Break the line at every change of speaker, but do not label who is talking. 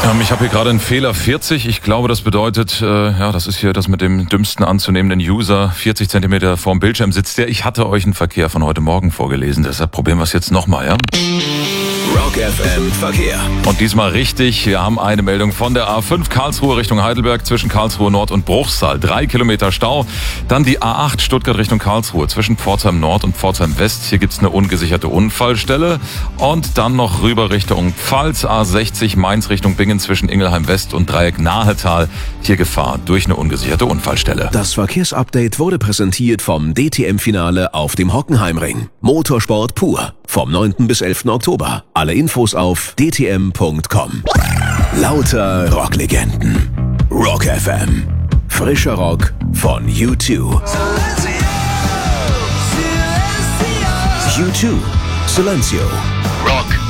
Ich habe hier gerade einen Fehler 40. Ich glaube, das bedeutet, das ist hier das mit dem dümmsten anzunehmenden User. 40 Zentimeter vorm Bildschirm sitzt der. Ich hatte euch einen Verkehr von heute Morgen vorgelesen, deshalb probieren wir es jetzt nochmal, ja?
Rock FM Verkehr.
Und diesmal richtig. Wir haben eine Meldung von der A5 Karlsruhe Richtung Heidelberg zwischen Karlsruhe Nord und Bruchsal. 3 Kilometer Stau. Dann die A8 Stuttgart Richtung Karlsruhe zwischen Pforzheim Nord und Pforzheim West. Hier gibt's eine ungesicherte Unfallstelle. Und dann noch rüber Richtung Pfalz. A60 Mainz Richtung Bingen zwischen Ingelheim West und Dreieck Nahetal. Hier Gefahr durch eine ungesicherte Unfallstelle.
Das Verkehrsupdate wurde präsentiert vom DTM-Finale auf dem Hockenheimring. Motorsport pur. Vom 9. bis 11. Oktober. Alle Infos auf dtm.com. Lauter Rocklegenden. Rock FM. Frischer Rock von U2. U2. Silencio. Rock